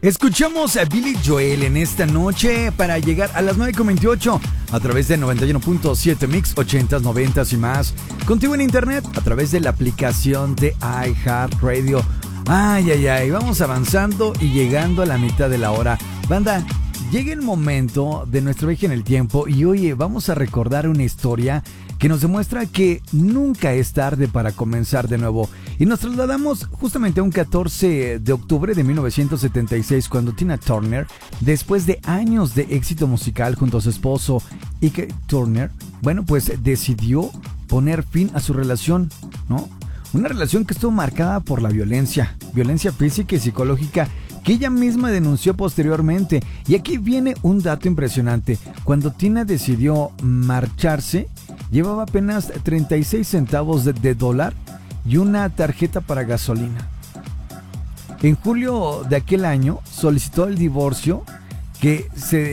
Escuchamos a Billy Joel en esta noche para llegar a las 9:28 a través de 91.7 Mix 80s, 90s y más. Contigo en internet a través de la aplicación de iHeartRadio. Ay, vamos avanzando y llegando a la mitad de la hora. Banda, llega el momento de nuestro viaje en el tiempo y oye, vamos a recordar una historia que nos demuestra que nunca es tarde para comenzar de nuevo. Y nos trasladamos justamente a un 14 de octubre de 1976 cuando Tina Turner, después de años de éxito musical junto a su esposo Ike Turner, pues decidió poner fin a su relación, ¿no? Una relación que estuvo marcada por la violencia física y psicológica que ella misma denunció posteriormente. Y aquí viene un dato impresionante. Cuando Tina decidió marcharse, llevaba apenas 36 centavos de dólar y una tarjeta para gasolina. En julio de aquel año solicitó el divorcio que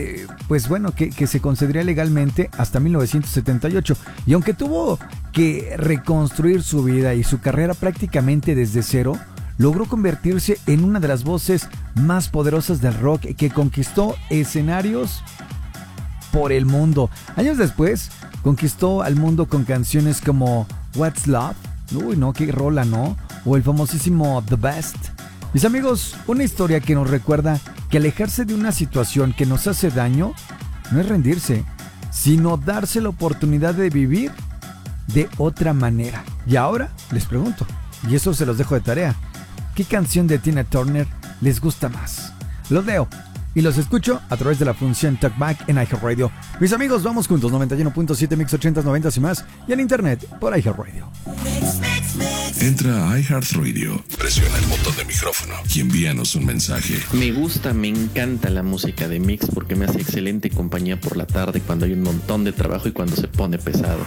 se concedería legalmente hasta 1978. Y aunque tuvo que reconstruir su vida y su carrera prácticamente desde cero, logró convertirse en una de las voces más poderosas del rock que conquistó escenarios por el mundo. Años después, conquistó al mundo con canciones como What's Love, uy no, qué rola, ¿no? O el famosísimo The Best. Mis amigos, una historia que nos recuerda que alejarse de una situación que nos hace daño no es rendirse, sino darse la oportunidad de vivir de otra manera. Y ahora les pregunto, y eso se los dejo de tarea, ¿qué canción de Tina Turner les gusta más? Los leo y los escucho a través de la función Talkback en iHeartRadio. Mis amigos, vamos juntos, 91.7 Mix 80s, 90s y más, y en internet por iHeartRadio. Entra a iHeartRadio, presiona el botón de micrófono y envíanos un mensaje. Me encanta la música de Mix porque me hace excelente compañía por la tarde cuando hay un montón de trabajo y cuando se pone pesado.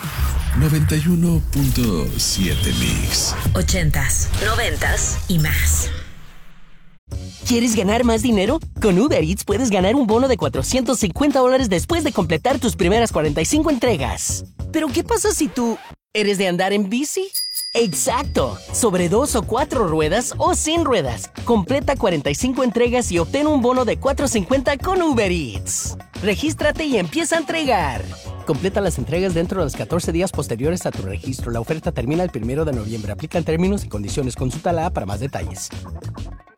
91.7 Mix 80s, 90s y más. ¿Quieres ganar más dinero? Con Uber Eats puedes ganar un bono de $450 después de completar tus primeras 45 entregas. ¿Pero qué pasa si tú eres de andar en bici? ¡Exacto! Sobre 2 o 4 ruedas o sin ruedas. Completa 45 entregas y obtén un bono de $450 con Uber Eats. Regístrate y empieza a entregar. Completa las entregas dentro de los 14 días posteriores a tu registro. La oferta termina el 1 de noviembre. Aplican términos y condiciones. Consulta la app para más detalles.